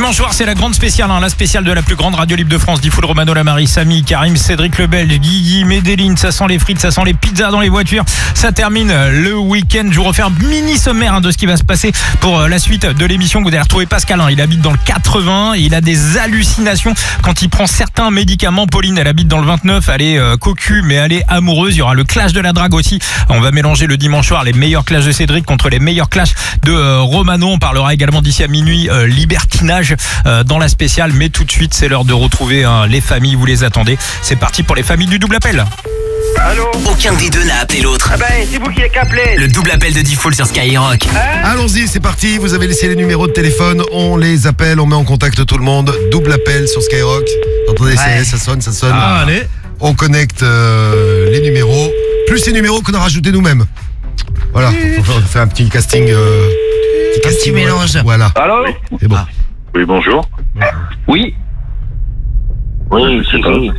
dimanche soir, c'est la grande spéciale, la spéciale de la plus grande radio libre de France. Diffoul, Romano, Lamari, Samy, Karim, Cédric Lebel, Guigui, Medellin. Ça sent les frites, ça sent les pizzas dans les voitures. Ça termine le week-end. Je vous refais un mini sommaire de ce qui va se passer pour la suite de l'émission. Vous allez retrouver Pascal. Il habite dans le 80 et il a des hallucinations quand il prend certains médicaments. Pauline, elle habite dans le 29. Elle est cocu, mais elle est amoureuse. Il y aura le clash de la drague aussi. On va mélanger le dimanche soir les meilleurs clashs de Cédric contre les meilleurs clashs de Romano. On parlera également d'ici à minuit libertinage dans la spéciale. Mais tout de suite, c'est l'heure de retrouver les familles. Vous les attendez. C'est parti pour les familles du double appel. Allô? Aucun des deux n'a appelé l'autre. Ah ben, c'est vous qui l'avez appelé. Le double appel de Diffoul sur Skyrock. Allons-y, c'est parti. Vous avez laissé les numéros de téléphone. On les appelle, on met en contact tout le monde. Double appel sur Skyrock. Entendez, ça sonne. Ah, allez. On connecte les numéros. Plus les numéros qu'on a rajoutés nous-mêmes. Voilà, on fait un petit casting. Petit mélange. Voilà. Allô? C'est bon. Oui, bonjour. Oui. Oui, c'est qui?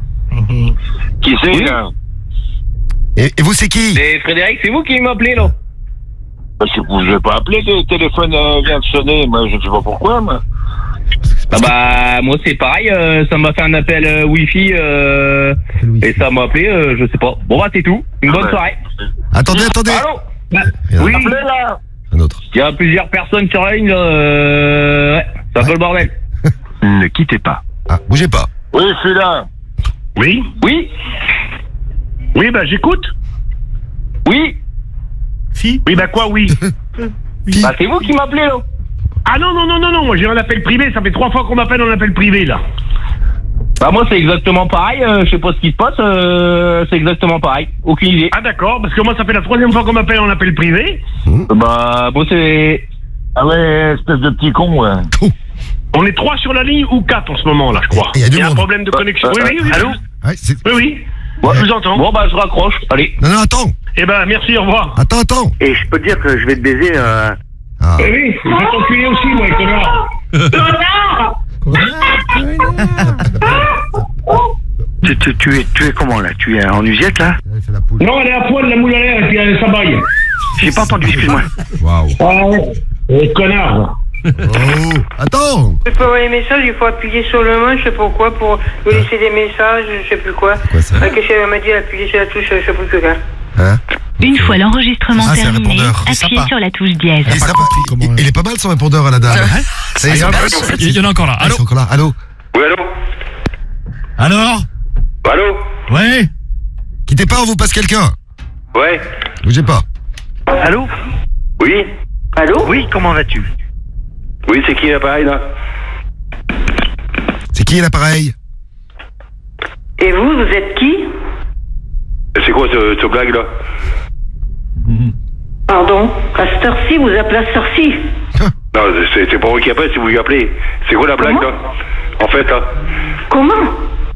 Qui c'est, là? Et vous, c'est qui? C'est Frédéric, c'est vous qui m'appelez, là? Parce que vous ne vais pas appeler, le téléphone vient de sonner. Moi, je ne sais pas pourquoi, moi. Ah bah, moi, c'est pareil. Ça m'a fait un appel Wi-Fi et ça m'a appelé, je sais pas. Bon, bah, c'est tout. Une bonne soirée. Attendez. Allô? Oui. Appelez, là. Un autre. Il y a plusieurs personnes sur la ligne, là. Ouais, c'est un peu le bordel. Ne quittez pas. Ah, bougez pas. Oui, je suis là. Oui, Oui? oui, bah j'écoute. Oui? Oui, bah quoi, oui? Bah, c'est vous qui m'appelez, là. Ah non, moi j'ai un appel privé, ça fait 3 fois qu'on m'appelle en appel privé, là. Bah, moi, c'est exactement pareil. Je sais pas ce qui se passe. C'est exactement pareil. Aucune idée. Ah d'accord, parce que moi ça fait la 3e fois qu'on m'appelle en appel privé. Bah, bon, c'est... Ah ouais, espèce de petit con, ouais. On est 3 sur la ligne ou 4 en ce moment, là, je crois. Il y a du un monde. problème de connexion. Oui. Allô? Ouais, c'est... Oui, Ouais. je vous entends. Bon, bah, je raccroche. Allez. Non, attends. Eh ben, merci, au revoir. Attends. Et je peux te dire que je vais te baiser. Ah. Oui, je vais t'enculer aussi, moi, connard. Tu es comment, là? Tu es en usette, là? Elle fait la poule. Non, elle est à poil, la moule à l'air, et puis elle s'abaille. J'ai pas entendu, excuse-moi. Waouh. Ah ouais, connard. Oh, attends. Pour envoyer des messages, il faut appuyer sur le main, je sais pas pourquoi, pour lui laisser des messages, je sais plus quoi. Quoi ça? Qu'est-ce qu'elle m'a dit, appuyer sur la touche, je sais plus que quoi. Hein? Une fois l'enregistrement Ah, c'est un terminé, répondeur. appuyez sur la touche dièse. Il est sympa. Il est pas mal son répondeur à la dame. Ça y est, Il y en a encore là. ils sont encore là. Allô? Oui, allô? Alors? Allô? Ouais. Quittez pas, on vous passe quelqu'un. Ouais. Bougez pas. Allô? Oui? Allô? Oui, comment vas-tu? Oui, c'est qui l'appareil, là? C'est qui l'appareil? Et vous êtes qui? C'est quoi ce blague, là? Pardon? À cette heure-ci, vous appelez à cette heure-ci? Non, c'est pas moi qui appelle, c'est vous qui appelez. C'est quoi la blague, Comment? là? En fait, là? Comment?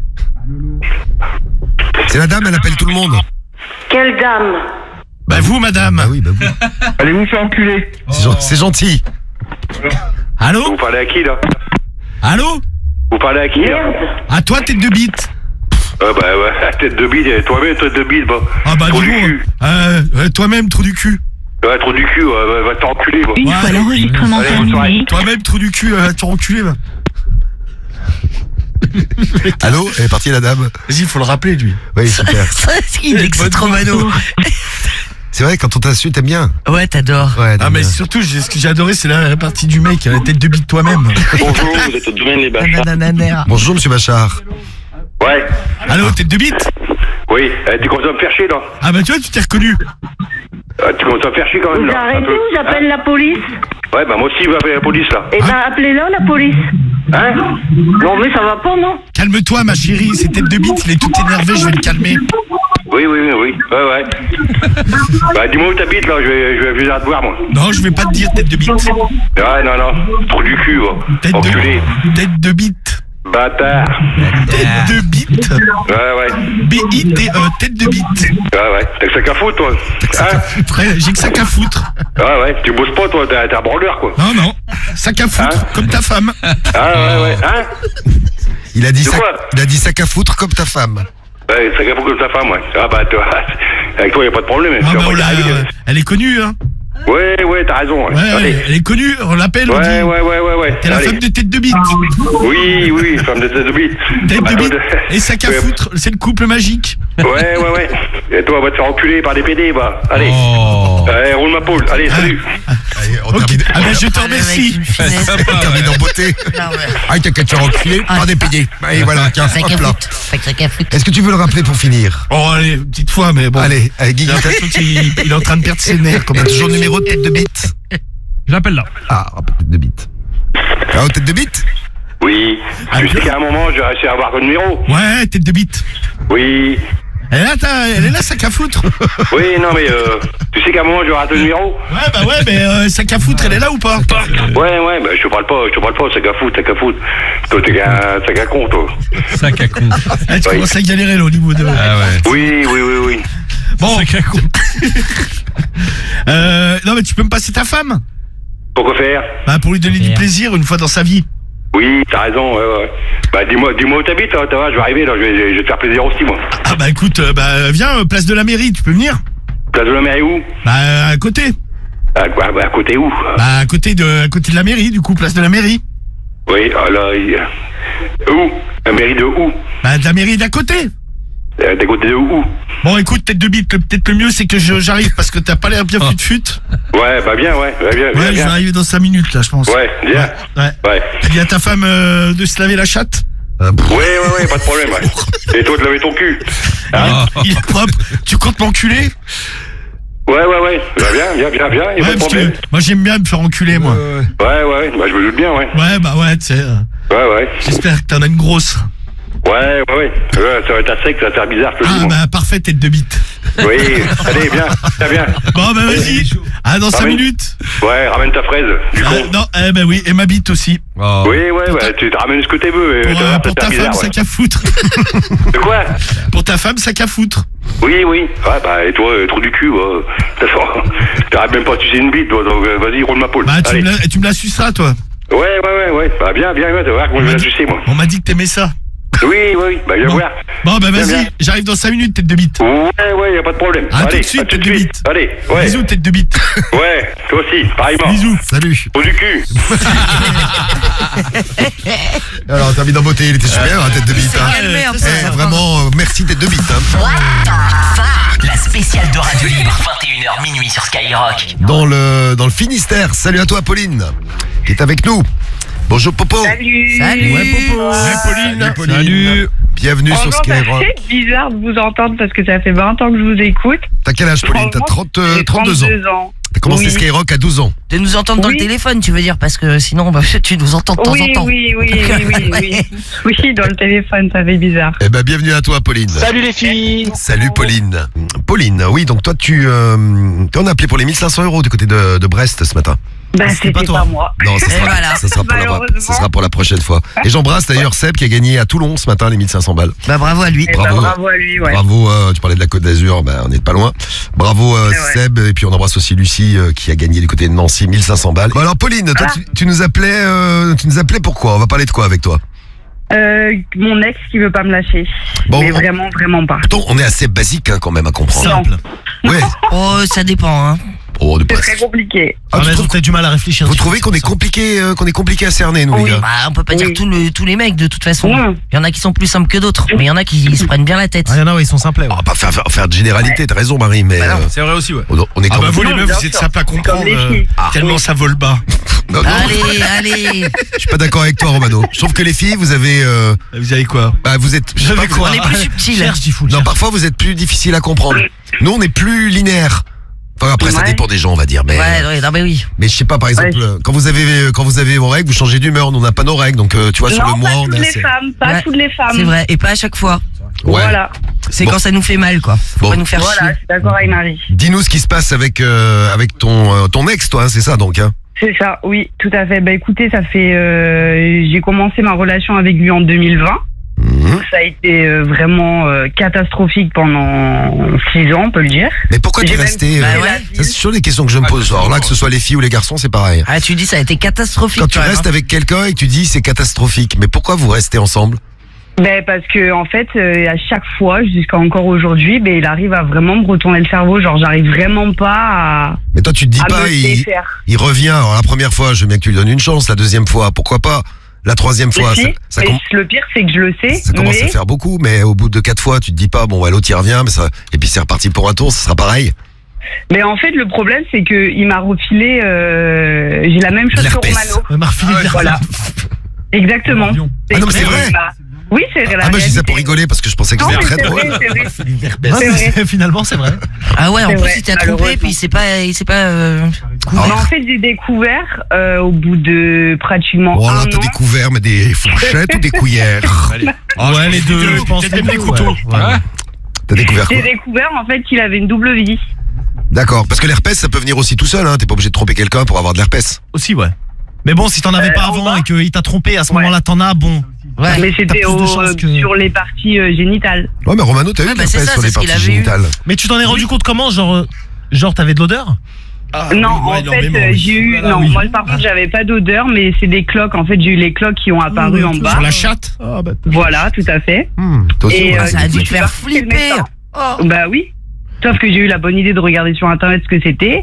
C'est la dame, elle appelle tout le monde. Quelle dame? Bah, vous, madame. Ah oui, bah vous. Allez vous faire enculer. C'est gentil. Allô? Vous parlez à qui, là? Allô? Vous parlez à qui, là? Merde! À toi, tête de bite. Ah bah ouais, tête de bite, toi-même tête de bite, bah. Ah bah, Trou dis du donc. cul. Toi-même, trou du cul. Ouais, trou du cul, va t'enculer, bah. Une Ouais. fois l'enregistrement Allez, bonne terminé, Toi-même, trou du cul, tu enculé, va. Allô? Elle est partie la dame. Vas-y, faut le rappeler, lui. Oui, super. Il excite Romano. C'est vrai, quand on t'a su, t'aimes bien. Ouais, t'adores. Ouais, Ah, t'aimes mais bien. surtout, ce que j'ai adoré, c'est la répartie du mec, la tête de bite toi-même. Bonjour, vous êtes domaine les bâchards. Nanana. Bonjour, monsieur Bachar. Ouais, Allô, tête de bite? oui, tu commences à me faire chier, là. Ah bah, tu vois, tu t'es reconnu. Tu commences à me faire chier, quand même, Vous là. un arrêtez peu. ou j'appelle la police? Ouais, bah moi aussi, il va appeler la police, là. Eh ben, appelez-la, la police. Hein? Non, mais ça va pas, non? Calme-toi, ma chérie, c'est tête de bite, il est tout énervé, je vais le calmer. Oui, ouais. Bah, dis-moi où t'habites, là, je vais venir te voir, moi. Non, je vais pas te dire tête de bite. Ouais, non, trou du cul, va. Tête Enculé. Tête de bite. Bâtard. Tête de bite. Ouais. B-I-T-E, tête de bite. Ouais. T'as que ça qu'à foutre, toi. Hein? Frère, j'ai que ça qu'à foutre. Ouais. Tu bosses pas, toi, t'es un branleur, quoi. Non, sac à foutre, comme ta femme. Ah, ouais. Hein? Il a dit De sac, quoi? il a dit sac à foutre comme ta femme. Ouais, ça qu'à foutre comme ta femme, ouais. Ah, bah, toi, avec toi, y a pas de problème. Ah Tu vas bah, pas y arriver. elle est connue, hein. Ouais, t'as raison. Ouais, elle est connue, on l'appelle, on dit. Ouais. T'es la femme de tête de bite. Oui, femme de tête de bite. Tête de bite et sac à foutre, c'est le couple magique. Ouais. Et toi, on va te faire enculer par des PD, bah. Allez. Allez, roule ma poule. Allez, salut. Allez, on Ok. termine. Ah ben je te remercie. On termine en beauté. Ah, t'as qu'à te faire enculer par des PD. Allez, voilà, tiens, Sac à hop là. foutre. Sac à foutre. Est-ce que tu veux le rappeler pour finir? Oh, allez, une petite fois, mais bon. Allez, Guigui, J'ai l'impression qu'il est en train de perdre ses nerfs. t'as toujours le numéro de tête de bite? Je l'appelle là. Ah, tête de bite. Ah, tête de bite? Oui. Tu sais qu'à un moment, j'ai réussi à avoir ton numéro. Ouais, tête de bite. Oui. Elle est là, sac à foutre. Oui, non, mais tu sais qu'à un moment, j'aurai ton numéro. Ouais, mais sac à foutre, elle est là ou pas? Ouais, bah je te parle pas, sac à foutre. Toi, t'es qu'un sac à con, toi. Sac à con. Ah, tu commences à galérer là au niveau de... Ah ouais. Oui. Bon. Sac à con. Non, mais tu peux me passer ta femme? Pourquoi faire? Bah, pour lui donner du plaisir une fois dans sa vie. Oui, t'as raison, ouais. Bah, dis-moi où t'habites, hein, je vais arriver, là, je vais te faire plaisir aussi, moi. Ah bah écoute, viens, place de la mairie, tu peux venir? Place de la mairie où? Bah, à côté. À côté où? Bah, à côté de la mairie, du coup, place de la mairie. Oui, là, où? La mairie de où? Bah, de la mairie d'à côté. D'à côté de où? Bon, écoute, tête de bite, peut-être le mieux, c'est que j'arrive parce que t'as pas l'air bien fut. Ouais, bah bien, ouais. Ouais, je vais arriver dans 5 minutes, là, je pense. Ouais, viens. Ouais. Tu dis à ta femme de se laver la chatte? Ouais, pas de problème, ouais. Et toi de laver ton cul. Hein? Il est propre. Tu comptes m'enculer? Ouais. Bah, viens, y a pas de Parce problème. que moi, j'aime bien me faire enculer, moi. Ouais, bah je me doute bien, ouais. Ouais, bah ouais, tu sais. Ouais. J'espère que t'en as une grosse. Ouais. Ça va être à sec, ça va faire bizarre, je te le dis, Ah, moi. bah parfait, tête de bite. Oui, allez, viens. Bon, bah vas-y. Ah, dans 5 minutes. Ouais, ramène ta fraise, du con. Non, bah oui, et ma bite aussi. Oui, tu te ramènes ce que tu veux. Pour ta femme, sac à foutre. De quoi? Pour ta femme, sac à foutre. Oui. Ouais, bah, et toi, trou du cul, t'arrêtes même pas de sucer une bite, toi, donc vas-y, roule ma poule. Bah, tu me la suceras, toi. Ouais. Bah, viens, tu vas voir comment je vais la sucer, moi. On m'a dit que t'aimais ça. Oui, bah, viens voir. Bon, bah Viens. vas-y, j'arrive dans 5 minutes, tête de bite. Ouais, y a pas de problème. À Allez, tout de suite, tête de bite. Allez, ouais. Bisous, tête de bite. Ouais, toi aussi, pareillement. Bisous. Salut. Trou du cul. Alors, termine en beauté, il était super, tête de bite. Hein. Vraiment, merci tête de bite. Hein. La spéciale de Radio Libre, 21h minuit sur Skyrock. Dans le Finistère, salut à toi Pauline, qui est avec nous. Bonjour Popo. Salut. Ouais, Popo. Ouais, Pauline. Salut. Bienvenue sur Skyrock. C'est bizarre de vous entendre parce que ça fait 20 ans que je vous écoute. T'as quel âge Pauline? T'as 32 ans. T'as commencé Skyrock à 12 ans. De nous entendre dans le téléphone, tu veux dire, parce que sinon, tu nous entends de temps en temps. Oui, dans le téléphone, ça fait bizarre. Eh ben, bienvenue à toi Pauline. Salut les filles. Salut Pauline. Pauline, oui, donc toi on a appelé pour les 1500 € du côté de Brest ce matin. Bah, c'était pas moi. Non, ça sera pour la prochaine fois. Et j'embrasse d'ailleurs Seb qui a gagné à Toulon ce matin les 1500 balles. Bah, bravo à lui. Bravo à lui, ouais. Bravo, tu parlais de la Côte d'Azur, on n'est pas loin. Bravo Seb, et puis on embrasse aussi Lucie qui a gagné du côté de Nancy 1500 balles. Bon alors Pauline, toi tu nous appelais pourquoi? On va parler de quoi avec toi? Mon ex qui veut pas me lâcher. Bon, mais vraiment pas. Pourtant, on est assez basique quand même à comprendre. Simple. Ouais. Oh, ça dépend, hein. Oh, C'est très compliqué. Ah, mais t'as du mal à réfléchir. Vous trouvez qu'on est compliqué à cerner, nous, les gars? Bah, on peut pas dire tous les mecs, de toute façon. Ouais. Il y en a qui sont plus simples que d'autres, mais il y en a qui se prennent bien la tête. Il y en a, ouais, ils sont simplets. On va pas faire de généralité, t'as raison, Marie, mais. C'est vrai aussi, ouais. On est Ah, quand bah, même. vous, les Non, meufs, bien vous êtes sûr. simples à comprendre. Comme les filles. Tellement ça vole bas. Non, Allez. je suis pas d'accord avec toi, Romano. Je trouve que les filles, vous avez. Vous avez quoi? Vous êtes. je sais pas, On est plus subtil. Cherche, dis fou. Non, parfois vous êtes plus difficile à comprendre. Nous, on est plus linéaire. Enfin, après, ça Ouais. dépend des gens, on va dire. Mais, Ouais, non, mais oui. mais je sais pas, par exemple, quand vous avez vos règles, vous changez d'humeur. Nous, on n'a pas nos règles, donc tu vois, sur le Non, mois, pas on toutes est les assez. femmes, pas Ouais. toutes les femmes. C'est vrai. Et pas à chaque fois. Ouais. Voilà, C'est Bon. quand ça nous fait mal, quoi. Faut Bon. pas nous faire voilà, chier. je suis d'accord avec Marie. Dis-nous ce qui se passe avec ton ex, toi, hein, c'est ça, donc. Hein. C'est ça, oui, tout à fait. Bah écoutez, ça fait, j'ai commencé ma relation avec lui en 2020. Mhm. Ça a été vraiment catastrophique pendant 6 ans, on peut le dire. Mais pourquoi tu es J'ai même resté quitté Bah ouais. la Ça, ville. c'est toujours des questions que je me pose. Alors là, que ce soit les filles ou les garçons, c'est pareil. Ah, tu dis ça a été catastrophique. Quand tu quand même, restes hein. avec quelqu'un et que tu dis c'est catastrophique, mais pourquoi vous restez ensemble? Ben parce que en fait, à chaque fois, jusqu'à encore aujourd'hui, ben il arrive à vraiment me retourner le cerveau. Genre, j'arrive vraiment pas à. Mais toi, tu te dis à pas, me laisser faire. il revient. Alors la première fois, je veux bien que tu lui donnes une chance. La deuxième fois, pourquoi pas? La troisième fois, Si, ça mais le pire, c'est que je le sais. ça commence mais... à faire beaucoup, mais au bout de 4 fois, tu te dis pas, bon, ouais, l'autre il revient, mais ça, et puis c'est reparti pour un tour, ça sera pareil. Mais en fait, le problème, c'est que il m'a refilé. J'ai la même chose que L'herpès. Romano. Elle m'a refilé de l'herpès. Voilà. Exactement. Ah non, mais c'est vrai. Oui, c'est vrai. Ah, moi, je dis ça pour rigoler parce que je pensais que Non, c'était mais très c'est drôle. vrai, c'est vrai. Ouais, C'est vrai. finalement, c'est vrai. Ah ouais, en C'est plus, vrai, il t'a trompé, malheureusement. puis il s'est pas Mais en fait, j'ai découvert au bout de pratiquement Oh un là, an. t'as découvert, mais des fourchettes ou des cuillères? Ouais, les deux, je pense. Peut-être même les Ouais. couteaux. Ouais. T'as découvert quoi? J'ai découvert en fait qu'il avait une double vie. D'accord, parce que l'herpès, ça peut venir aussi tout seul, hein. T'es pas obligé de tromper quelqu'un pour avoir de l'herpès. Aussi, ouais. Mais bon, si t'en avais pas en avant bas. et qu'il t'a trompé, à ce Ouais. moment-là, t'en as, bon. Ouais. Mais c'était plus de chance que- sur les parties génitales. Ouais, mais Romano, t'as eu Ouais, de bah, c'est l'herpès ça, sur les c'est ce qu'il parties avait eu. génitales. Mais tu t'en es rendu compte comment? Genre t'avais de l'odeur? Non, en fait, j'ai eu. Non, moi par contre, j'avais pas d'odeur, mais c'est des cloques. En fait, j'ai eu les cloques qui ont apparu en bas. Sur la chatte? Voilà, tout à fait. Toi aussi, Et, ouais. Ça a du dû coup, te je suis faire partie chez le flipper. médecin. Oh. Bah oui. Sauf que j'ai eu la bonne idée de regarder sur internet ce que c'était.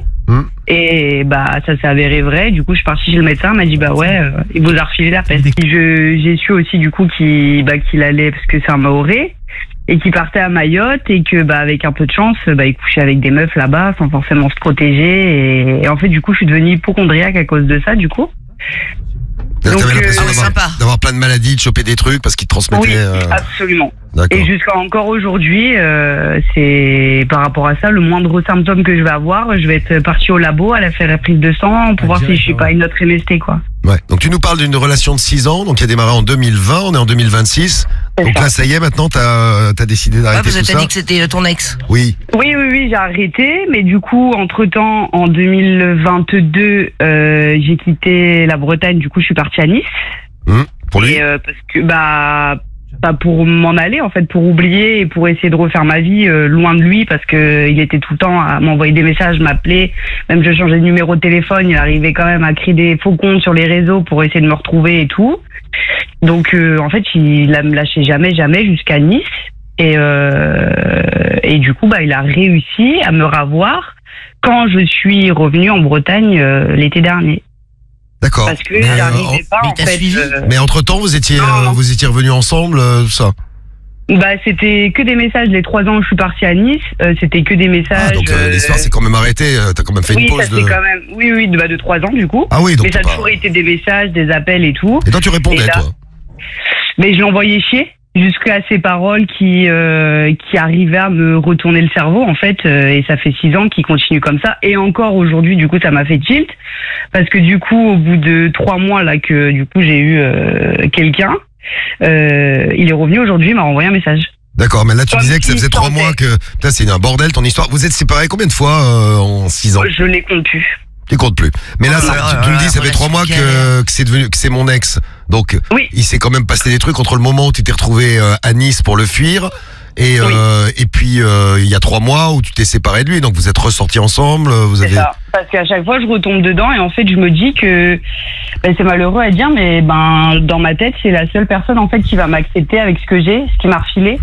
Et bah ça s'est avéré vrai. Du coup, je suis partie chez le médecin. Il m'a dit bah ouais, il vous a refilé l'herpès. J'ai su aussi du coup qu'il allait, parce que c'est un Maoré, et qu'il partait à Mayotte, et que bah avec un peu de chance, bah il couchait avec des meufs là-bas sans forcément se protéger. Et en fait, du coup, je suis devenue hypochondriaque à cause de ça, du coup. Donc, T'avais l'impression ah, mais sympa. d'avoir plein de maladies, de choper des trucs parce qu'ils te transmettaient. Oui, absolument. D'accord. Et jusqu'à encore aujourd'hui, c'est par rapport à ça, le moindre symptôme que je vais avoir, je vais être partie au labo à la faire la prise de sang pour voir si je suis pas une autre MST, quoi. Ouais. Donc tu nous parles d'une relation de 6 ans, donc qui a démarré en 2020, on est en 2026. C'est Donc ça. là, ça y est, maintenant, t'as décidé Ouais, d'arrêter parce tout que t'as ça. dit que c'était ton ex. Oui. Oui, j'ai arrêté, mais du coup, entre-temps, en 2022, j'ai quitté la Bretagne, du coup, je suis partie à Nice. Pour lui. Et parce que, bah, pas pour m'en aller, en fait, pour oublier et pour essayer de refaire ma vie loin de lui, parce que il était tout le temps à m'envoyer des messages, m'appeler, même je changeais de numéro de téléphone, il arrivait quand même à créer des faux comptes sur les réseaux pour essayer de me retrouver et tout. Donc, en fait, il me lâchait jamais jusqu'à Nice. Et du coup, bah, il a réussi à me ravoir quand je suis revenue en Bretagne l'été dernier. D'accord. Parce que j'arrivais pas, mais en t'as fait. suivi Mais entre temps, vous étiez revenus ensemble, tout ça. Bah, c'était que des messages. Les 3 ans où je suis partie à Nice, c'était que des messages. Ah, donc l'histoire s'est quand même arrêtée. T'as quand même fait oui, une pause ça de. c'est quand même. Oui, de 3 ans du coup. Ah oui, donc Mais ça a t'as pas- toujours été des messages, des appels et tout. Et toi, tu répondais, Et là- toi. Mais je l'envoyais chier jusqu'à ces paroles qui arrivaient à me retourner le cerveau en fait. Et ça fait 6 ans qu'il continue comme ça. Et encore aujourd'hui, du coup, ça m'a fait tilt parce que du coup, au bout de 3 mois là que du coup j'ai eu quelqu'un, il est revenu aujourd'hui, il m'a renvoyé un message. D'accord, mais là, tu Comme disais que ça s'il faisait 3 sentait. mois que. Putain, c'est un bordel ton histoire. Vous êtes séparés combien de fois en 6 ans? Je les compte plus. Tu comptes plus. Mais là, Oh ça, là tu me là, dis, ça fait 3 mois que c'est devenu, que c'est mon ex. Donc, Oui. il s'est quand même passé des trucs entre le moment où tu t'es retrouvé à Nice pour le fuir et puis il y a 3 mois où tu t'es séparé de lui. Donc, vous êtes ressortis ensemble. Vous C'est avez. ça. Parce qu'à chaque fois, je retombe dedans et en fait, je me dis que c'est malheureux à dire, mais dans ma tête, c'est la seule personne en fait qui va m'accepter avec ce que j'ai, ce qui m'a refilé.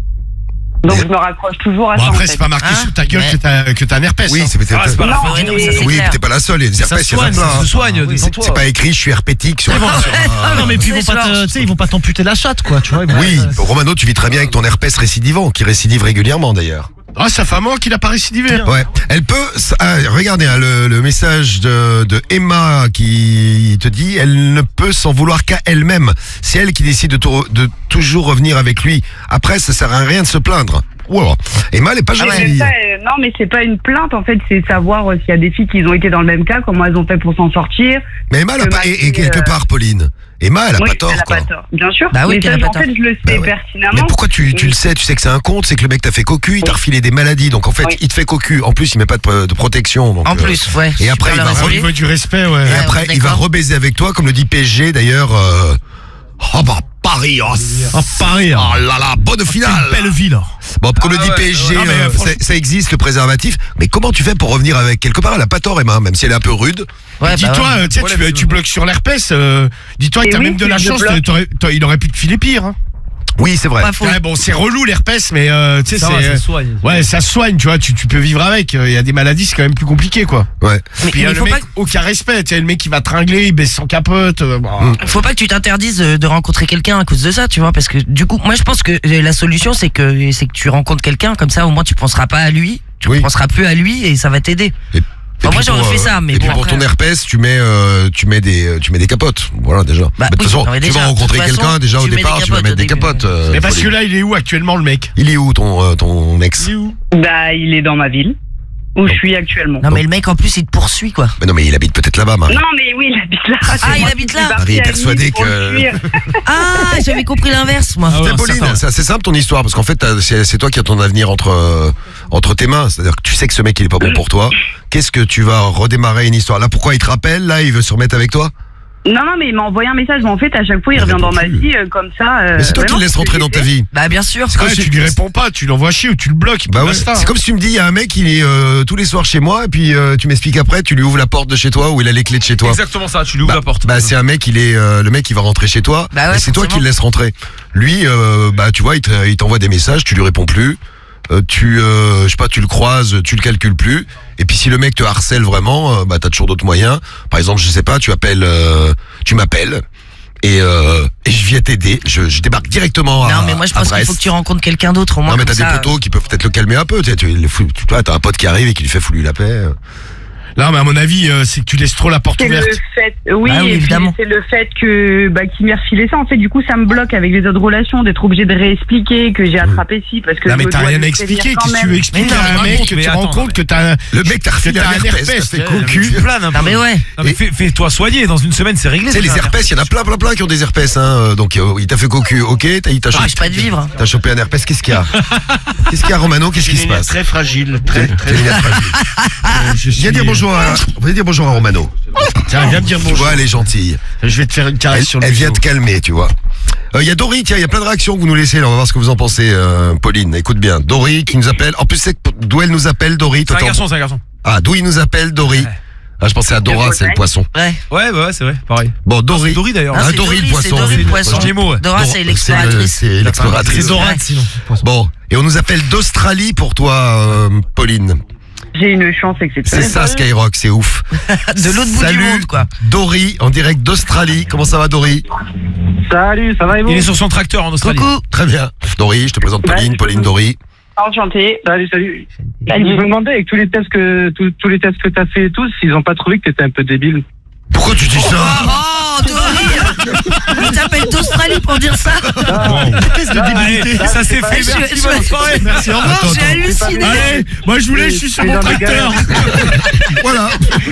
Donc, je me raccroche toujours à Bon, ça. après, en c'est fait. pas marqué Hein sur ta gueule Ouais. que t'as un herpès. Oui, hein. c'est peut-être. Ah, c'est pas la Non, fin. Oui, non, mais ça, mais- c'est Oui, clair. t'es pas la seule. Il y a des Ça herpès, se il y en a soigne, plein, ça hein. se soigne, oui. détends-toi. C'est pas écrit, je suis herpétique sur. Ah non, mais puis ils vont C'est pas ça. tu sais, ils vont pas t'amputer la chatte, quoi, tu vois. Oui, Romano, tu vis très bien avec ton herpès récidivant, qui récidive régulièrement d'ailleurs. Ah, ça fait un moment qu'il a pas récidivé. hein. Ouais. Elle peut. Regardez hein, le message de Emma qui te dit, elle ne peut s'en vouloir qu'à elle-même. C'est elle qui décide de toujours revenir avec lui. Après, ça sert à rien de se plaindre. Wow. Emma, elle est pas Mais jolie. c'est ça, non, mais c'est pas une plainte en fait, c'est savoir s'il y a des filles qui ont été dans le même cas, comment elles ont fait pour s'en sortir. Mais Emma, elle a que pas. ma Et fille, quelque part, Pauline. Emma, elle a Oui, pas tort, elle a quoi. pas tort, bien sûr. Bah oui, mais qu'elle ça, a pas en tort. fait, je le sais Bah ouais. pertinemment. Mais pourquoi tu le sais? Tu sais que c'est un compte, c'est que le mec t'a fait cocu, il t'a refilé des maladies. Donc en fait, Oui. il te fait cocu. En plus, il met pas de protection. Donc, En plus, ouais. Et après, super il va bien Au résolu. niveau du respect, ouais. Et Ouais, après, il va d'accord. rebaiser avec toi, comme le dit PSG d'ailleurs. Oh bah Paris, oh, Paris, hein. oh là là, bonne finale. Belle ville. Bon, comme le dit ouais, PSG, non, mais, franchement- ça existe le préservatif. Mais comment tu fais pour revenir avec quelque part? Elle a pas tort, Emma, même si elle est un peu rude. Ouais, Dis-toi, bah ouais. tu sais, tu bloques sur l'herpès. Dis-toi que Et t'as oui, même de la je chance. bloque. Il aurait pu te filer pire. Hein. Oui, c'est vrai. Faut- Ouais, bon, c'est relou l'herpès, mais tu sais, Ça va, ça se soigne. Ouais, ça se soigne, tu vois, tu peux vivre avec. Il y a des maladies, c'est quand même plus compliqué, quoi. Ouais. Mais, Puis mais le faut mec, pas, aucun respect. Tu sais, le mec qui va tringler, il baisse son capote. faut pas que tu t'interdises de rencontrer quelqu'un à cause de ça, tu vois, parce que du coup, moi je pense que la solution c'est que tu rencontres quelqu'un comme ça, au moins tu penseras pas à lui, tu penseras plus à lui et ça va t'aider. Enfin, moi j'aurais fait ça, mais et bon, puis pour après- ton herpès, tu mets des capotes. Voilà déjà. Bah, Mais de toute oui, façon, non, mais tu déjà, vas rencontrer de toute quelqu'un façon, déjà au tu mets des départ, tu vas capotes mettre au des début. capotes. Mais parce que Pauline. là, il est où actuellement, le mec? Il est où ton ex? Bah, il est dans ma ville, où je suis actuellement. Non mais le mec en plus il te poursuit quoi. Mais non, mais il habite peut-être là-bas, Marie. Non, mais oui, il habite là. Ah, C'est il moi habite qui là. suis partie Marie est à persuadée Nice pour que- le fuir. Ah, j'avais compris l'inverse moi. Ah ouais, Tiens, Pauline, certain. c'est assez simple ton histoire parce qu'en fait c'est toi qui as ton avenir entre tes mains. C'est-à-dire que tu sais que ce mec il est pas bon pour toi. Qu'est-ce que tu vas redémarrer une histoire? Là, pourquoi il te rappelle? Là, il veut se remettre avec toi? Non, mais il m'a envoyé un message. Mais en fait, à chaque fois, il Ah, revient dans ma plus. vie comme ça. Mais c'est toi qui vraiment, le laisses rentrer dans ta vie. Bah bien sûr. C'est comme Ouais, si- tu lui réponds pas, tu l'envoies chier ou tu le bloques. Bah ouais. basta. C'est comme si tu me dis, il y a un mec, il est tous les soirs chez moi, et puis tu m'expliques après, tu lui ouvres la porte de chez toi ou il a les clés de chez toi. Exactement ça, tu lui ouvres la porte. Bah c'est un mec, le mec il va rentrer chez toi, Bah ouais, et c'est toi qui forcément. le laisses rentrer. Lui, bah tu vois, il t'envoie des messages, tu lui réponds plus, je sais pas, tu le croises, tu le calcules plus. Et puis si le mec te harcèle vraiment, bah t'as toujours d'autres moyens. Par exemple, je sais pas, tu m'appelles. Et je viens t'aider. Je débarque directement à Non mais moi je pense à qu'il faut Brest. que tu rencontres quelqu'un d'autre au moins. Non mais comme t'as des ça, potos qui peuvent peut-être le calmer un peu. Tu vois, t'as un pote qui arrive et qui lui fait foutre la paix. Non, mais à mon avis, c'est que tu laisses trop la porte C'est ouverte. le fait, oui, Bah oui, et puis évidemment. c'est le fait que qu'il m'ait refilé ça. En fait, du coup, ça me bloque avec les autres relations, d'être obligé de réexpliquer que j'ai attrapé ci parce que. Non, je mais me t'as dois rien de à le prévenir expliquer. quand Qu'est-ce que tu même. veux expliquer Mais non, à un mais mec raconte, que mais tu attends, rends compte que t'as Le mec t'a refilé un herpès, t'as fait cocu. Tu planes un peu. Non mais ouais. Non, mais fais-toi soigner, dans une semaine c'est réglé. Tu sais, les déjà, un herpès, il y en a plein qui ont des herpès, hein. Donc, il t'a fait cocu, ok, il t'a chopé. Empêche pas de vivre. T'as chopé un herpès, qu'est-ce qu'il y a? Qu'est-ce qu'il y a, Romano? Qu'est-ce qui se passe? Très fragile, très. Viens dire bonjour à Romano. Tiens, viens me dire Tu bonjour. vois, elle est gentille. Je vais te faire une Elle, caresse sur le elle vient museau. te calmer, tu vois. Il y a Dory, tiens, il y a plein de réactions que vous nous laissez, là. On va voir ce que vous en pensez, Pauline. Écoute bien. Dory qui nous appelle. En plus, c'est d'où elle nous appelle, Dory. C'est un Toi, garçon, c'est un garçon. Ah, d'où il nous appelle, Dory. Ah, je pensais à Dora, c'est le poisson. Ouais. Ouais, c'est vrai, pareil. Bon, C'est Dory. Dory d'ailleurs. Non, Ah, c'est Dory, le c'est poisson. Dory le poisson. Change les mots, ouais. Dora c'est l'exploratrice. C'est l'exploratrice. C'est Dorade sinon. Bon, et on nous appelle d'Australie pour toi, Pauline. J'ai une chance exceptionnelle. C'est ça, Skyrock, c'est ouf. De l'autre bout du Salut, monde quoi. Dory, en direct d'Australie. Comment ça va, Dory? Salut, ça va et vous? Il est sur son tracteur en Australie. Coucou. Très bien. Dory, je te présente Pauline, Ouais. Pauline Dory. Enchanté. Salut. Je me demandais avec tous les tests que t'as fait et tous, ils ont pas trouvé que t'étais un peu débile. Pourquoi tu dis ça? Oh Dory. Il t'appelle d'Australie pour dire ça. Test de débilité. Allez, ça s'est fait, Je- merci, je- bonne soirée. Merci, au revoir. J'ai halluciné. Allez, moi je voulais, je suis sur Et mon dans les tracteur. Voilà.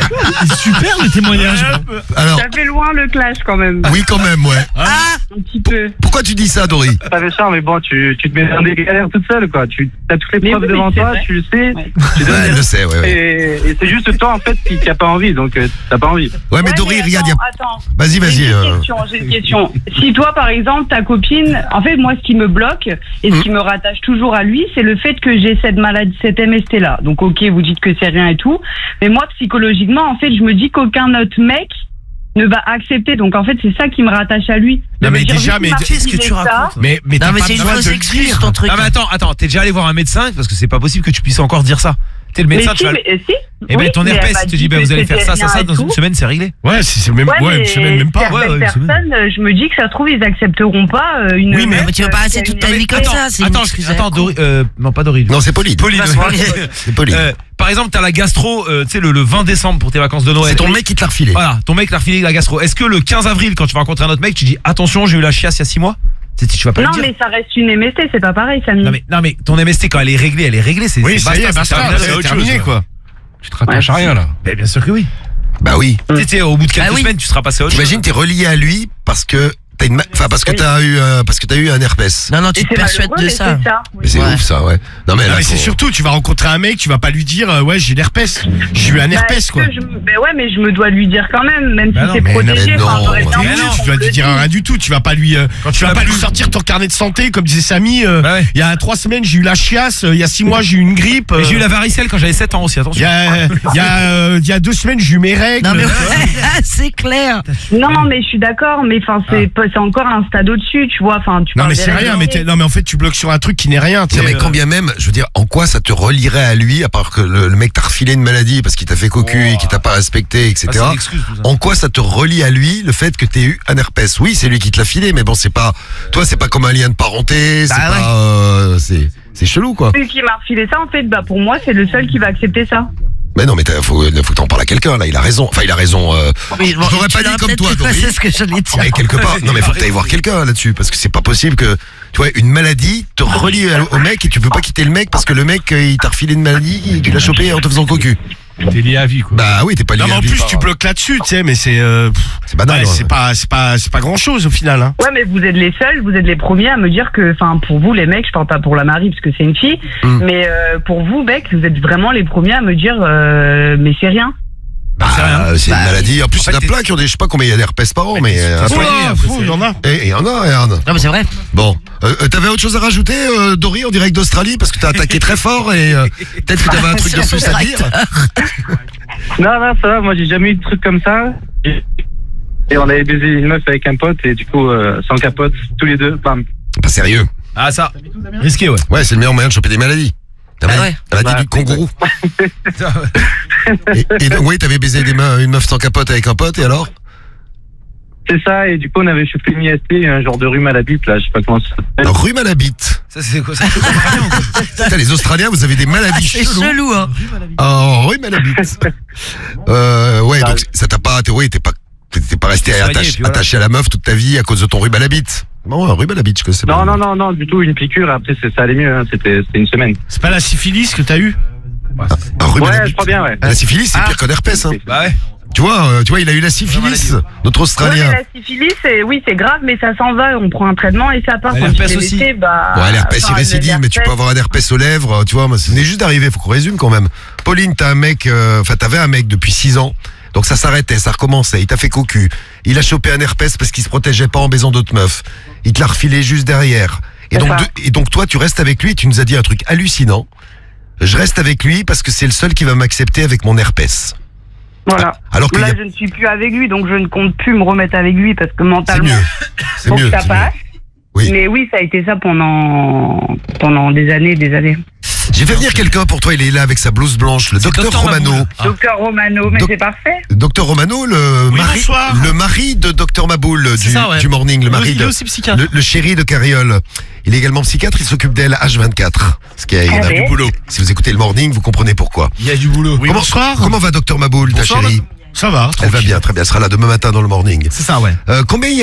Super le témoignage. Alors, Ça fait loin le clash quand même. oui, quand même, ouais. Ah. Un petit peu. Pourquoi tu dis ça, Dory? T'avais ça, mais bon, tu te mets dans des galères toute seule, quoi. Tu as toutes les Mais preuves oui, devant c'est toi, vrai. tu le sais. Ouais. Tu donnes Ouais, elle le sait, ouais. et c'est juste toi, en fait, qui a pas envie, donc t'as pas envie. Ouais, mais Ouais, Dory, regarde, il y a... Attends. Vas-y. J'ai une question. Si toi, par exemple, ta copine, en fait, moi, ce qui me bloque et ce qui me rattache toujours à lui, c'est le fait que j'ai cette maladie, cette MST-là. Donc, ok, vous dites que c'est rien et tout. Mais moi, psychologiquement, en fait, je me dis qu'aucun autre mec ne va accepter. Donc, en fait, c'est ça qui me rattache à lui. Non, mais De me dire, déjà, vu qu'il mais m'a qu'est-ce que tu refilé ça, racontes? Mais Non t'as mais pas c'est une besoin fausse de le excuse dire. ton truc. Non mais attends, t'es déjà allé voir un médecin parce que c'est pas possible que tu puisses encore dire ça. T'es le Mais médecin, si, tu vas. mais si. Eh ben Oui, ton mais elle herpès, m'a il te dit dit, que vous allez faire c'était ça, rien et dans une tout. semaine, c'est réglé. Ouais, c'est même, ouais, une semaine, même pas. Ouais, Certaines une semaine. personnes, je me dis que ça se trouve, ils accepteront pas une. Oui, mais meuf, tu vas pas qui rester a toute une ta vie comme MST. ça. C'est une excuse. Attends, Dory, non pas Dory. Non, c'est Pauline. Pauline. Ouais. C'est Pauline. Par exemple, t'as la gastro, tu sais, le 20 décembre pour tes vacances de Noël. C'est ton mec qui te l'a refilé. Voilà, ton mec l'a refilé la gastro. Est-ce que le 15 avril, quand tu vas rencontrer un autre mec, tu dis attention, j'ai eu la chiasse il y a 6 mois? Tu vas pas Non, le dire. mais ça reste une MST, c'est pas pareil, Samy. Non mais ton MST quand elle est réglée, c'est Oui, ça y est, basta, terminé, c'est autre terminé, chose. quoi. Tu te rattaches à rien, là. Mais bien sûr que oui. Bah oui. Tu sais, au bout de quelques Ah oui. semaines, tu seras passé à autre chose. T'imagines, t'es relié à lui parce que t'as une, parce que t'as eu un herpès. Non non, tu Et te c'est persuades malheureux, de mais ça. c'est ça. Mais c'est Ouais. ouf, ça, ouais. Non, mais Non, là, mais c'est faut- surtout, tu vas rencontrer un mec, tu vas pas lui dire, ouais, j'ai l'herpès. J'ai eu un Bah, herpès, est-ce quoi. que ben ouais, mais je me dois lui dire quand même Bah si non, c'est mais protégé. non, enfin, mais j'aurais non, bien Mais voulu non, qu'on tu vas me lui le dire dise. rien du tout. Tu vas pas lui, Quand tu vas l'as pas lui plus. sortir ton carnet de santé, comme disait Samy. Bah ouais. Il y a 3 semaines, j'ai eu la chiasse. Il y a 6 mois, j'ai eu une grippe. Mais j'ai eu la varicelle quand j'avais 7 ans aussi, Il attention. y a 2 semaines, j'ai eu mes règles. Non mais c'est clair. Non, mais je suis d'accord, mais enfin, c'est encore un stade au-dessus, tu vois. Enfin, tu Non, parles mais des c'est rien, réalités. non, mais en fait, tu bloques sur un truc qui n'est rien. Non, mais quand bien même, je veux dire, en quoi ça te relierait à lui, à part que le mec t'a refilé une maladie parce qu'il t'a fait cocu et qu'il t'a pas respecté, etc. Ah, c'est une excuse, tout ça. En quoi ça te relie à lui, le fait que t'aies eu un herpès? Oui, c'est lui qui te l'a filé, mais bon, c'est pas, toi, c'est pas comme un lien de parenté, c'est pas, c'est chelou, quoi. Celui qui m'a refilé ça, en fait, bah, pour moi, c'est le seul qui va accepter ça. Mais non, mais faut que t'en parles à quelqu'un, là, il a raison. Enfin, il a raison, Oui, bon, je l'aurais pas tu l'as dit comme peut-être toi, fait Dory. passer ce que j'allais dire. Mais quelque part, non mais faut que t'ailles voir quelqu'un là-dessus, parce que c'est pas possible que, tu vois, une maladie te relie au mec et tu peux pas quitter le mec parce que le mec il t'a refilé une maladie et tu l'as chopé en te faisant cocu. T'es lié à vie, quoi. Bah oui, t'es pas lié Non, mais à en vie plus, par- tu bloques là-dessus, tu sais, mais c'est banal, ouais, c'est pas grand-chose au final, hein. Ouais, mais vous êtes les seuls, vous êtes les premiers à me dire que, enfin, pour vous, les mecs, je parle pas pour la Marie parce que c'est une fille, mais pour vous, mecs, vous êtes vraiment les premiers à me dire, mais c'est rien. C'est une maladie. En plus, il y en a plein qui ont des, je sais pas combien il y a d'herpès par an, mais un peu. Il y en a. Et il y en a, regarde. Non, mais c'est vrai. Bon, t'avais autre chose à rajouter, Dory, en direct d'Australie, parce que t'as attaqué très fort et peut-être que t'avais un truc de plus à dire. Non, ça va, moi j'ai jamais eu de truc comme ça. Et on avait baisé une meuf avec un pote et du coup, sans capote, tous les deux, bam. Pas sérieux. Ah, ça. Risqué, ouais. Ouais, c'est le meilleur moyen de choper des maladies. La maladie du kangourou. Et donc, oui, t'avais baisé une meuf sans capote avec un pote, et alors? C'est ça, et du coup on avait chopé une IST, un genre de rhume à la bite, là, je sais pas comment ça s'appelle. Un rhume à la bite. Ça, c'est quoi ça? Putain, les Australiens, vous avez des maladies C'est cheloues. chelou, hein. Oh, rhume à la bite. Ouais, donc ça t'a pas, t'es pas resté Soigné, puis voilà. attaché à la meuf toute ta vie à cause de ton rhume à la bite. Non, un rhume à la bite, je connaissais pas. Non, du tout, une piqûre, après ça allait mieux, hein, c'était une semaine. C'est pas la syphilis que t'as eu? Un rhume à la Ouais, je bite. crois bien, ouais. La syphilis, c'est pire qu'un herpès, hein. Bah ouais. Tu vois, il a eu la syphilis, notre Ouais, Australien. mais la syphilis, oui, c'est grave, mais ça s'en va, on prend un traitement et ça part. Ouais, Quand l'herpès tu l'as aussi. laissé, bah, Ouais, l'herpès, il récidive, mais tu peux avoir un herpès aux lèvres, tu vois. Moi, c'est juste d'arriver, faut qu'on résume quand même. Pauline, t'avais un mec depuis 6 ans. Donc ça s'arrêtait, ça recommençait, il t'a fait cocu. Il a chopé un herpès parce qu'il se protégeait pas en baisant d'autres meufs. Il te l'a refilé juste derrière. Et donc toi, tu restes avec lui et tu nous as dit un truc hallucinant. Je reste avec lui parce que c'est le seul qui va m'accepter avec mon herpès. Voilà. Alors que là, je ne suis plus avec lui, donc je ne compte plus me remettre avec lui parce que mentalement, c'est faut mieux. que ça c'est passe. Oui. Mais oui, ça a été ça pendant des années, des années. J'ai fait venir quelqu'un pour toi, il est là avec sa blouse blanche, le docteur Romano. Docteur Romano, mais c'est parfait. Docteur Romano, le mari de Docteur Maboul du Morning, le mari Il est aussi psychiatre. le chéri de Carriole. Il est également psychiatre, il s'occupe d'elle H24. Ce qui il y en a Allez. du boulot. Si vous écoutez le Morning, vous comprenez pourquoi. Il y a du boulot. Oui, bonsoir. Comment va Docteur Maboul, ta Bonsoir, chérie? Ça va. Elle va bien, très bien. Elle sera là demain matin dans le Morning. C'est ça, ouais. Combien il y a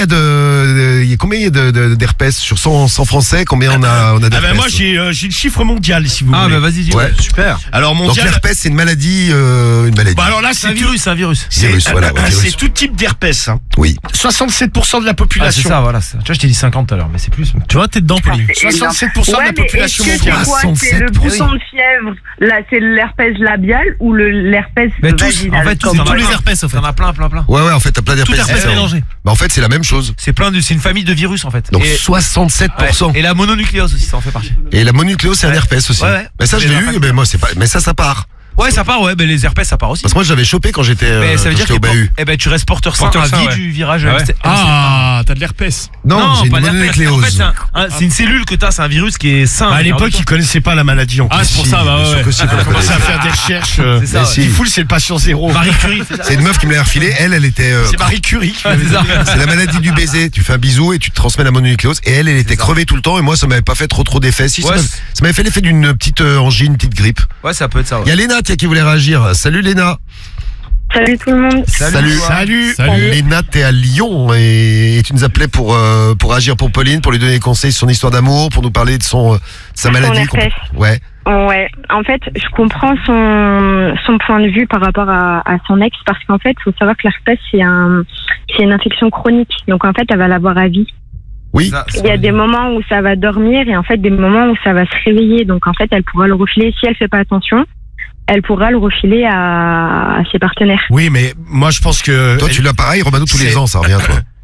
d'herpès sur 100 Français? Combien on a d'herpès? Ah ben moi j'ai le chiffre mondial si vous Ah, voulez. bah vas-y, dis. Ouais. Super. Alors Donc mondial. l'herpès, c'est une maladie. Bah alors là C'est un c'est virus, c'est un virus. Virus, voilà, ouais, virus. c'est tout type d'herpès. Hein. Oui. 67% de la Ah, c'est population. ça, voilà. Tu vois, je t'ai dit 50 tout à l'heure, mais c'est plus. Tu vois, t'es dedans, Pauline. 67% de la population mais est-ce que mondiale. c'est quoi? C'est le 67%. bouton de fièvre, là, c'est l'herpès labial ou l'herpès Mais tous, vaginal? en fait, tous, Comme- tous les herpès, en fait. T'en as plein. Ouais, en fait, t'as plein Tout d'herpès. herpès mélangé. Bah, en fait, c'est la même chose. C'est une famille de virus, en fait. Donc Et- 67%. ouais. Et la mononucléose aussi, ça en fait partie. Et la mononucléose, c'est un herpès aussi. Ouais. Mais ça, je Mais l'ai la eu, fac- mais moi, c'est pas. Mais ça part. Ouais, ça part, ouais, ben les herpès, ça part aussi. Parce que moi, j'avais chopé quand j'étais Mais ça veut dire au Bahut. que tu restes porteur sain à vie du virage. Ah ouais. MC. Ah, t'as de l'herpès. Non, j'ai une pas l'herpès. En mononucléose. fait, c'est une cellule que t'as, c'est un virus qui est sain. À l'époque, ils connaissaient pas la maladie en Ah, c'est pour Si, ça, bah bien sûr ouais. que si, qu'on On a la commencé à connaissait. faire des recherches. C'est ça, Mais ouais. si. Il fout, c'est le patient zéro. Marie Curie, c'est ça. C'est une meuf qui me l'a refilé. Elle était. C'est Marie Curie. Ouais, c'est ça. C'est la maladie du baiser. Tu fais un bisou et tu te transmets la mononucléose. Et elle était crevée tout le temps. Et moi, ça m'avait pas fait trop d'effets. Si, Ouais, ça m'avait fait l'effet d'une petite angine, une petite grippe. Ouais, ça peut être ça. Il y a Léna, tiens, qui voulait réagir. Salut Léna. Salut tout le monde. Salut. Léna, t'es à Lyon et tu nous appelais pour réagir pour Pauline, pour lui donner des conseils sur son histoire d'amour, pour nous parler de sa maladie. herpès. Ouais. Ouais, en fait, je comprends son point de vue par rapport à son ex, parce qu'en fait, il faut savoir que l'herpès, c'est une infection chronique. Donc, en fait, elle va l'avoir à vie. Oui. Il y a des moments où ça va dormir et en fait, des moments où ça va se réveiller. Donc, en fait, elle pourra le refiler, si elle fait pas attention, elle pourra le refiler à ses partenaires. Oui, mais moi, je pense que. Toi, tu l'as pareil, Romano, tous les c'est- ans, ça revient, toi.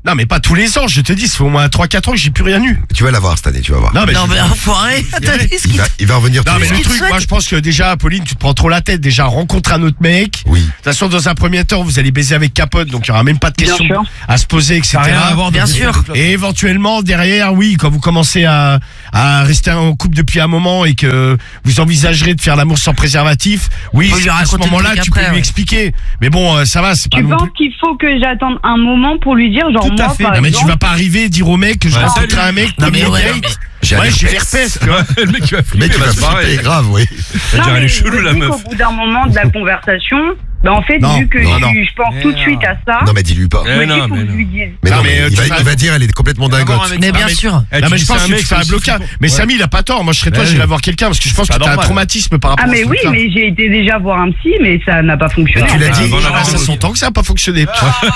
Non, mais pas tous les ans, je te dis, ça fait au moins 3-4 ans que j'ai plus rien eu. Tu vas l'avoir cette année, tu vas voir. Non, mais enfoiré, t'as dit ce Il va revenir Non, tous mais les le ans. truc, moi je pense que déjà, Pauline, tu te prends trop la tête. Déjà, rencontre un autre mec. Oui. De toute façon, dans un premier temps, vous allez baiser avec capote, donc il n'y aura même pas de questions Bien sûr. à se poser, etc. Ça a rien à voir de- Bien sûr. Et éventuellement, derrière, oui, quand vous commencez à rester en couple depuis un moment et que vous envisagerez de faire l'amour sans préservatif, oui, Faut lui à ce raconter le moment-là, truc tu peux après, lui ouais. expliquer. Mais bon, ça va, c'est pas Tu non penses plus. qu'il faut que j'attende un moment pour lui dire, genre Tout à moi, fait. par Non, mais tu exemple, vas pas arriver et dire au mec que je rencontrerai un mec, Non, mais premier ouais, date. J'ai Ouais, un j'ai herpès. l'herpès, tu vois. Le mec, il va Le mec, il va flipper grave, oui. non, mais elle est je chelou, me la dis meuf. qu'au bout d'un moment de la conversation, bah en fait, Non, vu que non, non. je pense tout de suite à ça, Non, mais dis-lui pas. je me dis, non, faut que mais je non. lui dise. Mais Non, non, mais, mais il va dire, elle est complètement dingote. Mais bien sûr. Non, mais je pense que tu fais un blocage. Mais Samy, il a pas tort. Moi, je serais toi, j'irais voir quelqu'un parce que je pense que pas t'as un normal. traumatisme par rapport Ah à mais ce oui, truc-là. mais j'ai été déjà voir un psy, mais ça n'a pas fonctionné. Tu l'as en fait. dit. Ah, ça sent que ça n'a pas fonctionné.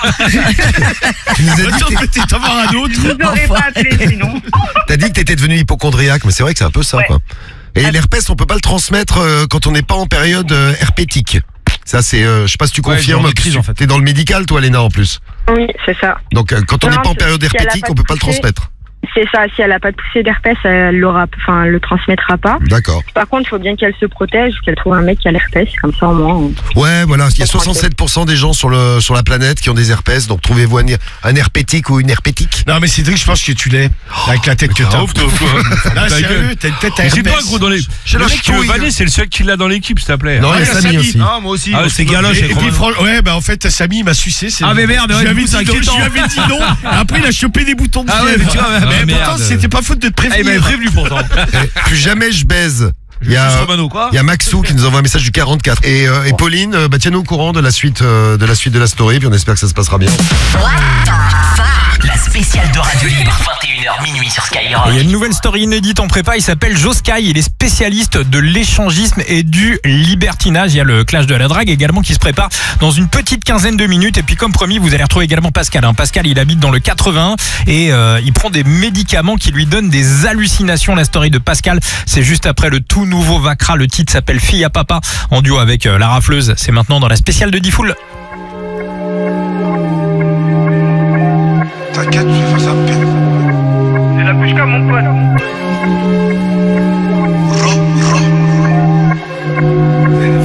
Tu nous as dit Attends, que peut-être avoir un autre. Je vous aurais pas appelé sinon. t'as dit que t'étais devenu hypochondriaque, mais c'est vrai que c'est un peu ça, Ouais. quoi. Et l'herpès, on peut pas le transmettre quand on n'est pas en période herpétique. Ça, c'est, je sais pas si tu Ouais, confirmes. genre de crise, en fait. T'es dans le médical, toi, Léna, en plus. Oui, c'est ça. Donc, quand on Non, n'est pas en si- période si elle a herpétique, pas on peut pas le touché. transmettre. C'est ça. Si elle a pas de poussée d'herpès, elle le transmettra pas. D'accord. Par contre, il faut bien qu'elle se protège, qu'elle trouve un mec qui a l'herpès, comme ça au moins. Ouais, voilà. Il y a Tranquille. 67% des gens sur la planète qui ont des herpès. Donc, trouvez-vous un herpétique ou une herpétique. Non, mais Cédric, je pense que tu l'es. Avec la tête que t'as. Non, sérieux, t'as une tête à C'est herpès. toi, gros, dans les. J'ai Le la mec qui veut ch'touille. vanner, c'est le seul qui l'a dans l'équipe, s'il te plaît. Non, Ah, il y a Samy aussi. Ah, moi aussi. Ah, c'est galoche, Et puis, ouais, bah en fait, Samy il m'a sucé. Ah, mais merde, je lui ouais, avais du coup, c'est dit non, inquiétant. je lui avais dit non. Après, il a chopé des boutons de Ah ouais, fièvre. mais tu vois, Mais merde. pourtant, c'était pas faute de te Ah, il m'avait prévenir. prévenu pourtant. Plus jamais je baise. Il y a, Romano, quoi. il y a Maxou qui nous envoie un message du 44. Et Pauline, bah, tiens-nous au courant de la suite de la story, puis on espère que ça se passera bien. La spéciale de Radio Libre, 21h minuit sur Skyrock. Il y a une nouvelle story inédite en prépa, il s'appelle Joe Sky, il est spécialiste de l'échangisme et du libertinage. Il y a le clash de la drague également qui se prépare dans une petite quinzaine de minutes. Et puis comme promis, vous allez retrouver également Pascal. Pascal, il habite dans le 80 et il prend des médicaments qui lui donnent des hallucinations. La story de Pascal, c'est juste après le tout nouveau Vacra. Le titre s'appelle Fille à Papa en duo avec la rafleuse. C'est maintenant dans la spéciale de Diffoul. T'inquiète, je vais faire ça.